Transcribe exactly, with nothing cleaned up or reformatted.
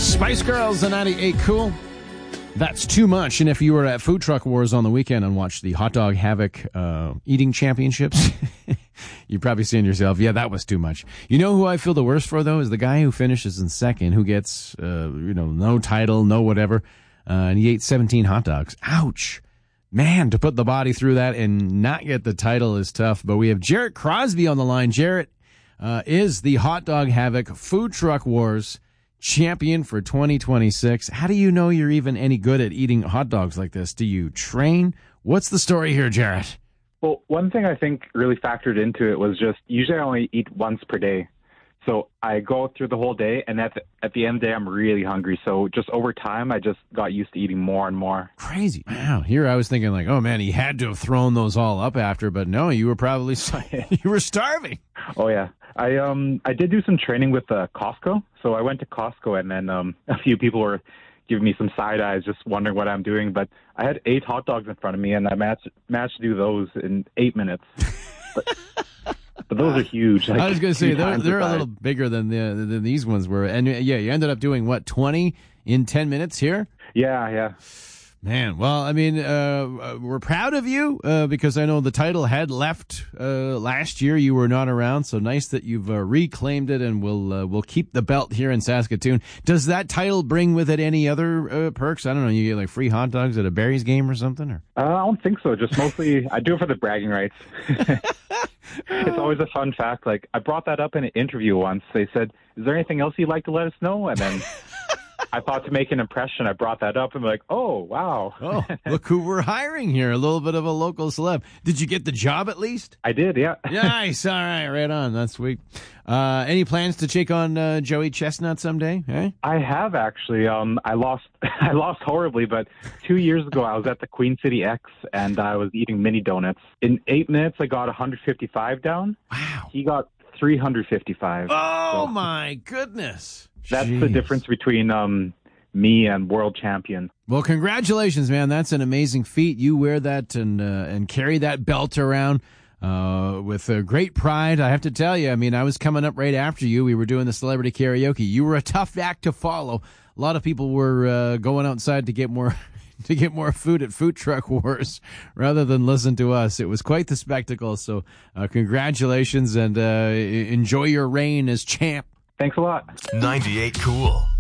Spice Girls and ninety-eight Cool. That's too much. And if you were at Food Truck Wars on the weekend and watched the Hot Dog Havoc uh, eating championships, you're probably saying to yourself, yeah, that was too much. You know who I feel the worst for, though, is the guy who finishes in second, who gets, uh, you know, no title, no whatever, uh, and he ate seventeen hot dogs. Ouch. Man, to put the body through that and not get the title is tough. But we have Jarrett Crosby on the line. Jarrett uh, is the Hot Dog Havoc Food Truck Wars champion for twenty twenty-six. How do you know you're even any good at eating hot dogs like this? Do you train? What's the story here, Jarrett? Well, one thing I think really factored into it was just usually I only eat once per day. So I go through the whole day, and at the, at the end of the day, I'm really hungry. So just over time, I just got used to eating more and more. Crazy. Wow. Here I was thinking like, oh, man, he had to have thrown those all up after. But no, you were probably you were starving. Oh, yeah. I um I did do some training with uh, Costco. So I went to Costco, and then um, a few people were giving me some side eyes, just wondering what I'm doing. But I had eight hot dogs in front of me, and I managed, managed to do those in eight minutes. But, but those are huge. Like, I was going to say, they're, they're a little bigger than the than these ones were. And, yeah, you ended up doing, what, twenty in ten minutes here? Yeah, yeah. Man, well, I mean, uh, we're proud of you uh, because I know the title had left uh, last year. You were not around, so nice that you've uh, reclaimed it, and we'll uh, we'll keep the belt here in Saskatoon. Does that title bring with it any other uh, perks? I don't know. You get like free hot dogs at a Berries game or something? Or uh, I don't think so. Just mostly, I do it for the bragging rights. It's always a fun fact. Like I brought that up in an interview once. They said, "Is there anything else you'd like to let us know?" And then I thought to make an impression, I brought that up and I'm like, oh, wow. Oh, look who we're hiring here. A little bit of a local celeb. Did you get the job at least? I did, yeah. Nice. All right. Right on. That's sweet. Uh, any plans to take on uh, Joey Chestnut someday? Eh? I have actually. Um, I lost I lost horribly, but two years ago I was at the Queen City X and I was eating mini donuts. In eight minutes, I got one fifty-five down. Wow. He got three fifty-five. Oh, so my goodness. That's Jeez. the difference between um, me and world champion. Well, congratulations, man. That's an amazing feat. You wear that and uh, and carry that belt around uh, with uh, great pride. I have to tell you, I mean, I was coming up right after you. We were doing the celebrity karaoke. You were a tough act to follow. A lot of people were uh, going outside to get more to get more food at Food Truck Wars rather than listen to us. It was quite the spectacle. So uh, congratulations and uh, enjoy your reign as champ. Thanks a lot. ninety-eight Cool.